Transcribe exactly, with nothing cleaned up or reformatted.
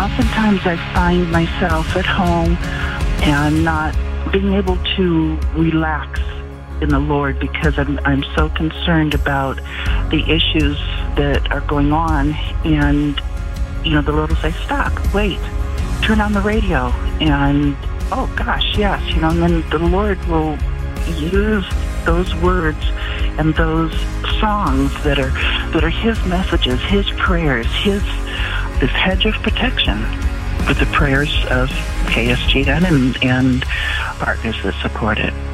oftentimes I find myself at home and not being able to relax in the Lord because I'm I'm so concerned about the issues that are going on, and you know the Lord will say, "Stop, wait, turn on the radio," and oh gosh, yes, you know, and then the Lord will use those words and those songs that are that are His messages, His prayers, His this hedge of protection with the prayers of K S G N and, and partners that support it.